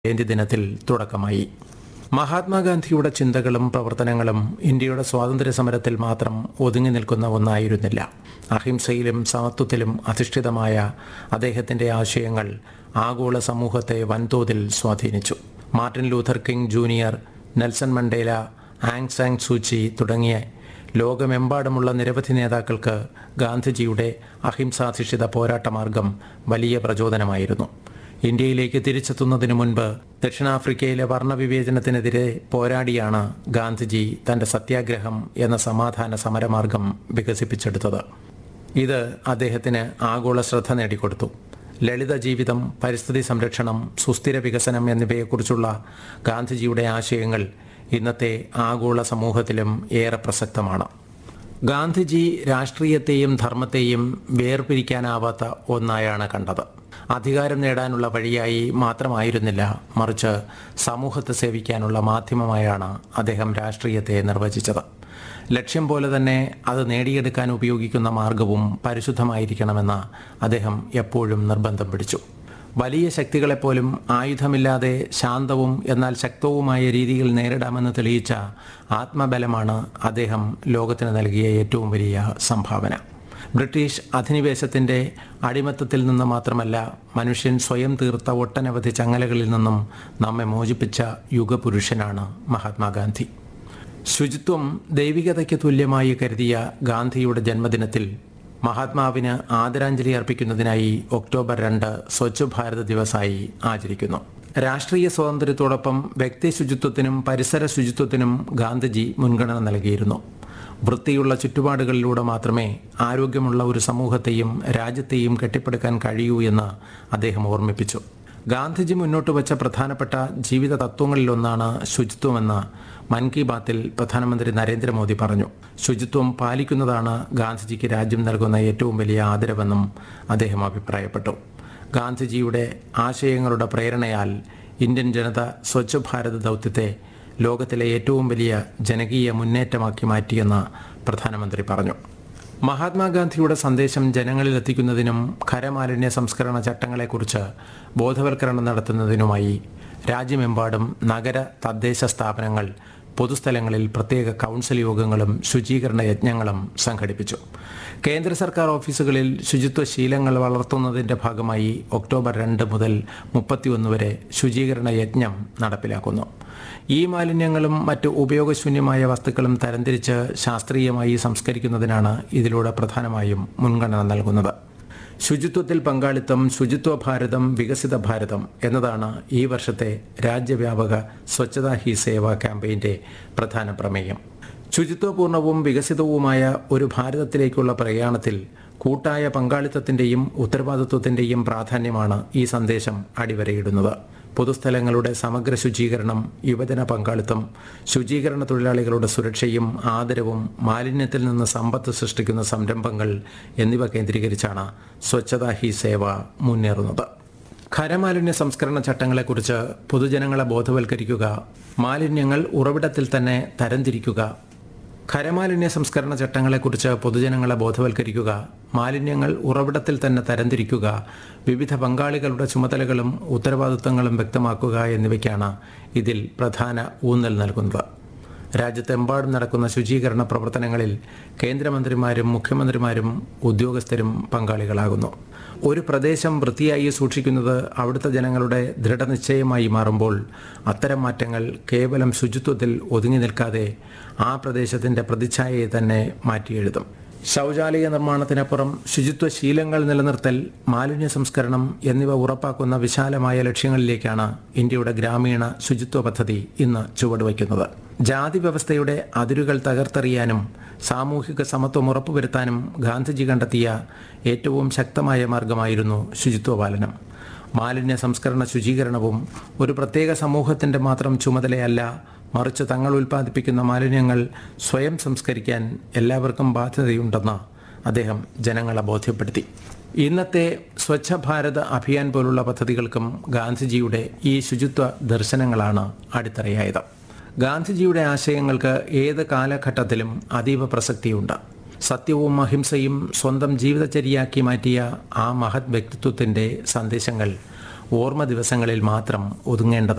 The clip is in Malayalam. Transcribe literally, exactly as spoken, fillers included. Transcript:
ജയന്തി ദിനത്തിൽ തുടക്കമായി. മഹാത്മാഗാന്ധിയുടെ ചിന്തകളും പ്രവർത്തനങ്ങളും ഇന്ത്യയുടെ സ്വാതന്ത്ര്യ സമരത്തിൽ മാത്രം ഒതുങ്ങി നിൽക്കുന്ന ഒന്നായിരുന്നില്ല. അഹിംസയിലും സമത്വത്തിലും അധിഷ്ഠിതമായ അദ്ദേഹത്തിന്റെ ആശയങ്ങൾ ആഗോള സമൂഹത്തെ വൻതോതിൽ സ്വാധീനിച്ചു. Martin Luther king junior, Nelson Mandela, Aung San സൂചി തുടങ്ങിയ ലോകമെമ്പാടുമുള്ള നിരവധി നേതാക്കൾക്ക് ഗാന്ധിജിയുടെ അഹിംസാധിഷ്ഠിത പോരാട്ടമാർഗം വലിയ പ്രചോദനമായിരുന്നു. ഇന്ത്യയിലേക്ക് തിരിച്ചെത്തുന്നതിനു മുൻപ് ദക്ഷിണാഫ്രിക്കയിലെ വർണ്ണവിവേചനത്തിനെതിരെ പോരാടിയാണ് ഗാന്ധിജി തന്റെ സത്യാഗ്രഹം എന്ന സമാധാന സമരമാർഗം വികസിപ്പിച്ചെടുത്തത്. ഇത് അദ്ദേഹത്തിന് ആഗോള ശ്രദ്ധ നേടിക്കൊടുത്തു. ലളിത ജീവിതം, പരിസ്ഥിതി സംരക്ഷണം, സുസ്ഥിര വികസനം എന്നിവയെക്കുറിച്ചുള്ള ഗാന്ധിജിയുടെ ആശയങ്ങൾ ഇന്നത്തെ ആഗോള സമൂഹത്തിലും ഏറെ പ്രസക്തമാണ്. ഗാന്ധിജി രാഷ്ട്രീയത്തെയും ധർമ്മത്തെയും വേർപിരിക്കാനാവാത്ത ഒന്നായാണ് കണ്ടത്. അധികാരം നേടാനുള്ള വഴിയായി മാത്രമായിരുന്നില്ല, മറിച്ച് സമൂഹത്തെ സേവിക്കാനുള്ള മാധ്യമമായാണ് അദ്ദേഹം രാഷ്ട്രീയത്തെ നിർവചിച്ചത്. ലക്ഷ്യം പോലെ തന്നെ അത് നേടിയെടുക്കാൻ ഉപയോഗിക്കുന്ന മാർഗവും പരിശുദ്ധമായിരിക്കണമെന്ന് അദ്ദേഹം എപ്പോഴും നിർബന്ധം പിടിച്ചു. വലിയ ശക്തികളെപ്പോലും ആയുധമില്ലാതെ ശാന്തവും എന്നാൽ ശക്തവുമായ രീതിയിൽ നേരിടാമെന്ന് തെളിയിച്ച ആത്മബലമാണ് അദ്ദേഹം ലോകത്തിന് നൽകിയ ഏറ്റവും വലിയ സംഭാവന. ബ്രിട്ടീഷ് അധിനിവേശത്തിന്റെ അടിമത്തത്തിൽ നിന്ന് മാത്രമല്ല, മനുഷ്യൻ സ്വയം തീർത്ത ഒട്ടനവധി ചങ്ങലകളിൽ നിന്നും നമ്മെ മോചിപ്പിച്ച യുഗപുരുഷനാണ് മഹാത്മാഗാന്ധി. ശുചിത്വം ദൈവികതയ്ക്ക് തുല്യമായി കരുതിയ ഗാന്ധിയുടെ ജന്മദിനത്തിൽ മഹാത്മാവിന് ആദരാഞ്ജലി അർപ്പിക്കുന്നതിനായി ഒക്ടോബർ രണ്ട് സ്വച്ഛ് ഭാരത് ദിവസായി ആചരിക്കുന്നു. രാഷ്ട്രീയ സ്വാതന്ത്ര്യത്തോടൊപ്പം വ്യക്തി ശുചിത്വത്തിനും പരിസര ശുചിത്വത്തിനും ഗാന്ധിജി മുൻഗണന നൽകിയിരുന്നു. വൃത്തിയുള്ള ചുറ്റുപാടുകളിലൂടെ മാത്രമേ ആരോഗ്യമുള്ള ഒരു സമൂഹത്തെയും രാജ്യത്തെയും കെട്ടിപ്പടുക്കാൻ കഴിയൂ എന്ന് അദ്ദേഹം ഓർമ്മിപ്പിച്ചു. ഗാന്ധിജി മുന്നോട്ട് വച്ച പ്രധാനപ്പെട്ട ജീവിത തത്വങ്ങളിലൊന്നാണ് ശുചിത്വമെന്ന് മൻ കി ബാത്തിൽ പ്രധാനമന്ത്രി നരേന്ദ്രമോദി പറഞ്ഞു. ശുചിത്വം പാലിക്കുന്നതാണ് ഗാന്ധിജിക്ക് രാജ്യം നൽകുന്ന ഏറ്റവും വലിയ ആദരവെന്നും അദ്ദേഹം അഭിപ്രായപ്പെട്ടു. ഗാന്ധിജിയുടെ ആശയങ്ങളുടെ പ്രേരണയാൽ ഇന്ത്യൻ ജനത സ്വച്ഛ് ഭാരത് ദൗത്യത്തെ ലോകത്തിലെ ഏറ്റവും വലിയ ജനകീയ മുന്നേറ്റമാക്കി മാറ്റിയെന്ന് പ്രധാനമന്ത്രി പറഞ്ഞു. മഹാത്മാഗാന്ധിയുടെ സന്ദേശം ജനങ്ങളിൽ എത്തിക്കുന്നതിനും ഖരമാലിന്യ സംസ്കരണ ചട്ടങ്ങളെക്കുറിച്ച് ബോധവൽക്കരണം നടത്തുന്നതിനുമായി രാജ്യമെമ്പാടും നഗര തദ്ദേശ സ്ഥാപനങ്ങൾ പൊതുസ്ഥലങ്ങളിൽ പ്രത്യേക കൗൺസിൽ യോഗങ്ങളും ശുചീകരണ യജ്ഞങ്ങളും സംഘടിപ്പിച്ചു. കേന്ദ്ര സർക്കാർ ഓഫീസുകളിൽ ശുചിത്വ ശീലങ്ങൾ വളർത്തുന്നതിന്റെ ഭാഗമായി ഒക്ടോബർ രണ്ട് മുതൽ മുപ്പത്തിയൊന്ന് വരെ ശുചീകരണ യജ്ഞം നടപ്പിലാക്കുന്നു. ഈ മാലിന്യങ്ങളും മറ്റ് ഉപയോഗശൂന്യമായ വസ്തുക്കളും തരംതിരിച്ച് ശാസ്ത്രീയമായി സംസ്കരിക്കുന്നതിനാണ് ഇതിലൂടെ പ്രധാനമായും മുൻഗണന നൽകുന്നത്. ശുചിത്വത്തിൽ പങ്കാളിത്തം, ശുചിത്വ ഭാരതം, വികസിത ഭാരതം എന്നതാണ് ഈ വർഷത്തെ രാജ്യവ്യാപക സ്വച്ഛതാ ഹി സേവ ക്യാമ്പയിന്റെ പ്രധാന പ്രമേയം. ശുചിത്വപൂർണവും വികസിതവുമായ ഒരു ഭാരതത്തിലേക്കുള്ള പ്രയാണത്തിൽ കൂട്ടായ പങ്കാളിത്തത്തിന്റെയും ഉത്തരവാദിത്വത്തിന്റെയും പ്രാധാന്യമാണ് ഈ സന്ദേശം അടിവരയിടുന്നത്. പൊതുസ്ഥലങ്ങളുടെ സമഗ്ര ശുചീകരണം, യുവജന പങ്കാളിത്തം, ശുചീകരണ തൊഴിലാളികളുടെ സുരക്ഷയും ആദരവും, മാലിന്യത്തിൽ നിന്ന് സമ്പത്ത് സൃഷ്ടിക്കുന്ന സംരംഭങ്ങൾ എന്നിവ കേന്ദ്രീകരിച്ചാണ് സ്വച്ഛതാ ഹി സേവ മുന്നേറുന്നത്. ഖരമാലിന്യ സംസ്കരണ ചട്ടങ്ങളെക്കുറിച്ച് പൊതുജനങ്ങളെ ബോധവൽക്കരിക്കുക, മാലിന്യങ്ങൾ ഉറവിടത്തിൽ തന്നെ തരംതിരിക്കുക. ഖരമാലിന്യ സംസ്കരണ ചട്ടങ്ങളെക്കുറിച്ച് പൊതുജനങ്ങളെ ബോധവൽക്കരിക്കുക, മാലിന്യങ്ങൾ ഉറവിടത്തിൽ തന്നെ തരംതിരിക്കുക, വിവിധ പങ്കാളികളുടെ ചുമതലകളും ഉത്തരവാദിത്തങ്ങളും വ്യക്തമാക്കുക എന്നിവയ്ക്കാണ് ഇതിൽ പ്രധാന ഊന്നൽ നൽകുന്നത്. രാജ്യത്തെമ്പാടും നടക്കുന്ന ശുചീകരണ പ്രവർത്തനങ്ങളിൽ കേന്ദ്രമന്ത്രിമാരും മുഖ്യമന്ത്രിമാരും ഉദ്യോഗസ്ഥരും പങ്കാളികളാകുന്നു. ഒരു പ്രദേശം വൃത്തിയായി സൂക്ഷിക്കുന്നത് അവിടുത്തെ ജനങ്ങളുടെ ദൃഢനിശ്ചയമായി മാറുമ്പോൾ അത്തരം മാറ്റങ്ങൾ കേവലം ശുചിത്വത്തിൽ ഒതുങ്ങി നിൽക്കാതെ ആ പ്രദേശത്തിന്റെ പ്രതിച്ഛായയെ തന്നെ മാറ്റിയെഴുതും. ശൗചാലയ നിർമ്മാണത്തിനപ്പുറം ശുചിത്വ ശീലങ്ങൾ നിലനിർത്തൽ, മാലിന്യ സംസ്കരണം എന്നിവ ഉറപ്പാക്കുന്ന വിശാലമായ ലക്ഷ്യങ്ങളിലേക്കാണ് ഇന്ത്യയുടെ ഗ്രാമീണ ശുചിത്വ പദ്ധതി ഇന്ന് ചുവടുവയ്ക്കുന്നത്. ജാതി വ്യവസ്ഥയുടെ അതിരുകൾ തകർത്തെറിയാനും സാമൂഹിക സമത്വം ഉറപ്പുവരുത്താനും ഗാന്ധിജി കണ്ടെത്തിയ ഏറ്റവും ശക്തമായ മാർഗമായിരുന്നു ശുചിത്വപാലനം. മാലിന്യ സംസ്കരണ ശുചീകരണവും ഒരു പ്രത്യേക സമൂഹത്തിന്റെ മാത്രം ചുമതലയല്ല, മറിച്ച് തങ്ങൾ ഉൽപ്പാദിപ്പിക്കുന്ന മാലിന്യങ്ങൾ സ്വയം സംസ്കരിക്കാൻ എല്ലാവർക്കും ബാധ്യതയുണ്ടെന്ന് അദ്ദേഹം ജനങ്ങളെ ബോധ്യപ്പെടുത്തി. ഇന്നത്തെ സ്വച്ഛ ഭാരത് അഭിയാൻ പോലുള്ള പദ്ധതികൾക്കും ഗാന്ധിജിയുടെ ഈ ശുചിത്വ ദർശനങ്ങളാണ് അടിത്തറയായത്. ഗാന്ധിജിയുടെ ആശയങ്ങൾക്ക് ഏത് കാലഘട്ടത്തിലും അതീവ പ്രസക്തിയുണ്ട്. സത്യവും അഹിംസയും സ്വന്തം ജീവിതചര്യയാക്കി മാറ്റിയ ആ മഹത് വ്യക്തിത്വത്തിന്റെ സന്ദേശങ്ങൾ ഓർമ്മ ദിവസങ്ങളിൽ മാത്രം ഒതുങ്ങേണ്ടത്